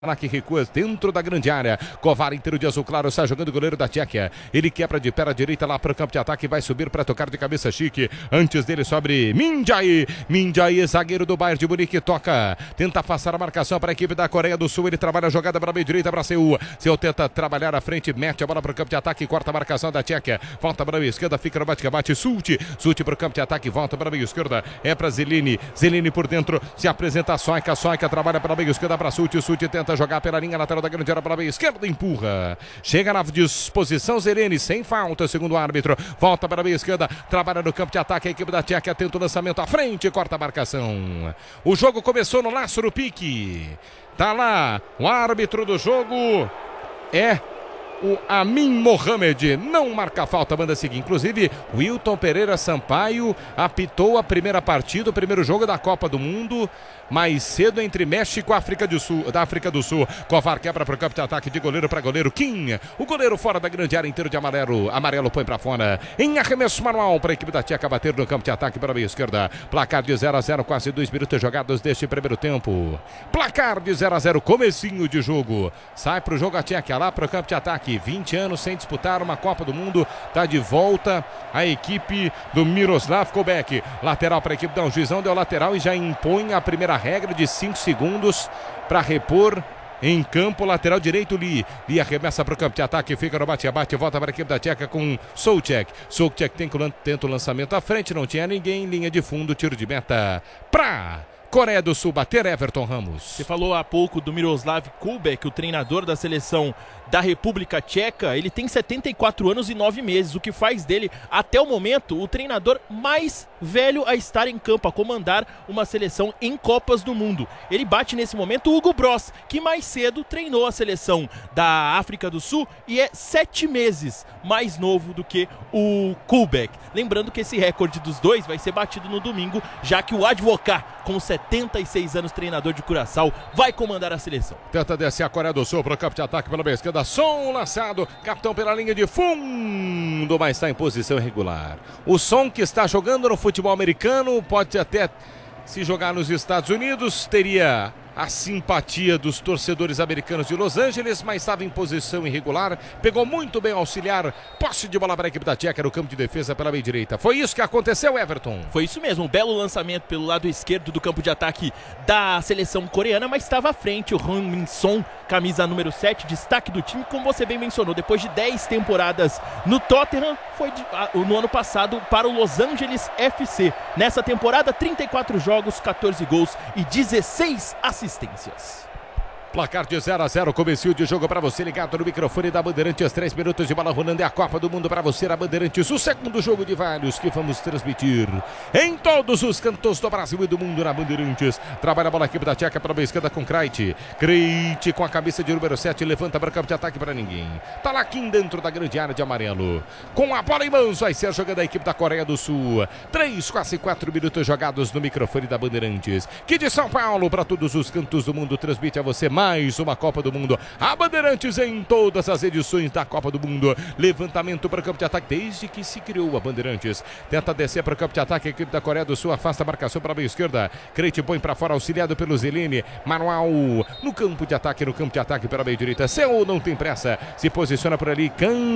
Que recua dentro da grande área. Kovar inteiro de azul claro, está jogando o goleiro da Tchequia. Ele quebra de pé à direita lá para o campo de ataque. Vai subir para tocar de cabeça chique. Antes dele sobre Minjae. Minjae, zagueiro do Bayern de Munique, toca. Tenta passar a marcação para a equipe da Coreia do Sul. Ele trabalha a jogada para a meia direita para Seul. Seul tenta trabalhar à frente, mete a bola para o campo de ataque. Corta a marcação da Tchequia. Volta para a meia esquerda, fica no bate-bate. Sult para o campo de ataque. Volta para a meia esquerda. É para Zeline. Zeline por dentro. Se apresenta a Soika. Soika trabalha para a meia esquerda para Sult. Sult tenta jogar pela linha lateral da grande área para a meia esquerda, empurra. Chega na disposição Zerene, sem falta, segundo o árbitro. Volta para a meia esquerda, trabalha no campo de ataque. A equipe da Tchequia tenta o lançamento à frente, corta a marcação. O jogo começou no laço do pique. Tá lá, o árbitro do jogo é o Amin Mohamed. Não marca falta, manda seguir. Inclusive, Wilton Pereira Sampaio apitou a primeira partida, o primeiro jogo da Copa do Mundo, mais cedo entre México e da África do Sul. Kovar quebra para o campo de ataque de goleiro para goleiro. Kim, o goleiro fora da grande área, inteiro de amarelo. Amarelo põe para fora. Em arremesso manual para a equipe da Tcheca bater no campo de ataque para a meia esquerda. Placar de 0-0, quase 2 minutos jogados deste primeiro tempo. Placar de 0-0, comecinho de jogo. Sai para o jogo a Tcheca lá para o campo de ataque. 20 anos sem disputar uma Copa do Mundo. Está de volta a equipe do Miroslav Kobek. Lateral para a equipe, dá um juizão, deu lateral e já impõe a primeira regra de 5 segundos para repor em campo. Lateral direito, Lee arremessa para o campo de ataque, fica no bate-bate, volta para a equipe da Tcheca com Souček. Souček tenta o lançamento à frente, não tinha ninguém, linha de fundo, tiro de meta para Coreia do Sul bater. Everton Ramos. Você falou há pouco do Miroslav Kubek, o treinador da seleção da República Tcheca. Ele tem 74 anos e 9 meses, o que faz dele, até o momento, o treinador mais velho a estar em campo, a comandar uma seleção em Copas do Mundo. Ele bate nesse momento o Hugo Bross, que mais cedo treinou a seleção da África do Sul e é 7 meses mais novo do que o Kubek. Lembrando que esse recorde dos dois vai ser batido no domingo, já que o Advocat, com 76 anos, treinador de Curaçao, vai comandar a seleção. Tenta descer a Coreia do Sul para o campo de ataque pela meia esquerda. Som lançado, capitão pela linha de fundo, mas está em posição irregular. O Som, que está jogando no futebol americano, pode até, se jogar nos Estados Unidos, teria a simpatia dos torcedores americanos de Los Angeles, mas estava em posição irregular, pegou muito bem o auxiliar, posse de bola para a equipe da Tcheca no campo de defesa pela meia direita. Foi isso que aconteceu, Everton? Foi isso mesmo, um belo lançamento pelo lado esquerdo do campo de ataque da seleção coreana, mas estava à frente o Han Min-son, camisa número 7, destaque do time, como você bem mencionou, depois de 10 temporadas no Tottenham, foi no ano passado para o Los Angeles FC. Nessa temporada, 34 jogos, 14 gols e 16 assistências. Placar de 0-0, comecinho de jogo para você ligado no microfone da Bandeirantes, 3 minutos de bola rolando, é a Copa do Mundo para você na Bandeirantes, o segundo jogo de vários que vamos transmitir em todos os cantos do Brasil e do mundo na Bandeirantes. Trabalha a bola aqui da Tcheca para a esquerda com Krejci com a cabeça de número 7, levanta para o campo de ataque para ninguém. Tá lá aqui dentro da grande área de amarelo, com a bola em mãos, vai ser jogando a equipe da Coreia do Sul. 3, quase 4 minutos jogados no microfone da Bandeirantes, que de São Paulo para todos os cantos do mundo transmite a você mais uma Copa do Mundo. A Bandeirantes em todas as edições da Copa do Mundo. Levantamento para o campo de ataque desde que se criou a Bandeirantes. Tenta descer para o campo de ataque. A equipe da Coreia do Sul afasta a marcação para a meia esquerda. Krejci põe para fora, auxiliado pelo Zeline. Manual no campo de ataque para a meia direita. Seul não tem pressa. Se posiciona por ali.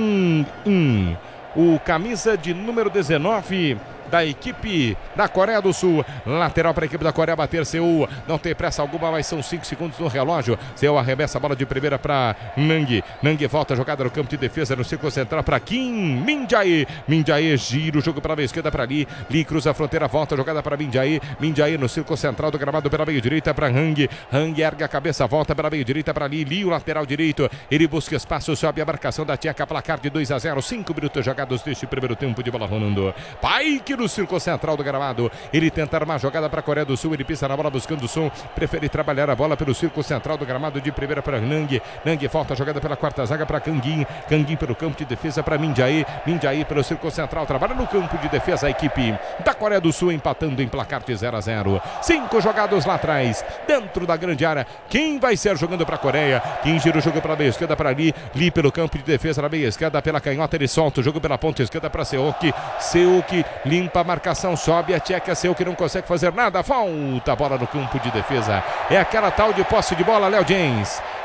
Kang-in, o camisa de número 19 da equipe da Coreia do Sul. Lateral para a equipe da Coreia bater. Seul não tem pressa alguma, mas são 5 segundos no relógio. Seul arremessa a bola de primeira para Nang. Nang volta a jogada no campo de defesa, no círculo central para Kim Min-jae. Min-jae gira o jogo para a meia esquerda para Lee. Lee cruza a fronteira, volta a jogada para Min-jae. Min-jae no círculo central do gramado pela meia direita para Hang. Hang ergue a cabeça, volta pela meia direita para Lee. Lee, o lateral direito. Ele busca espaço, sobe a marcação da Tcheca. Placar de 2-0, 5 minutos jogados deste primeiro tempo de bola rolando. Paik no círculo central do gramado, ele tenta armar a jogada para a Coreia do Sul, ele pisa na bola buscando o som, prefere trabalhar a bola pelo círculo central do gramado de primeira para Nang. Nang volta a jogada pela quarta zaga para Kang-in. Kang-in pelo campo de defesa para Min-jae. Min-jae pelo círculo central, trabalha no campo de defesa a equipe da Coreia do Sul, empatando em placar de 0-0. 5 jogados lá atrás, dentro da grande área. Quem vai ser jogando para a Coreia? Quem gira o jogo pela meia esquerda para Lee. Lee pelo campo de defesa na meia esquerda, pela canhota, ele solta o jogo pela ponta esquerda para Seuk. Seuk limpa limpa, a marcação sobe, a Tchequia seu que não consegue fazer nada, falta a bola no campo de defesa. É aquela tal de posse de bola, Léo James.